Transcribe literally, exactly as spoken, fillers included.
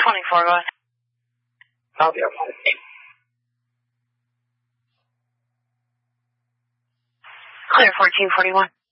twenty-four, go ahead. Copy, I'm on it. Clear fourteen forty-one.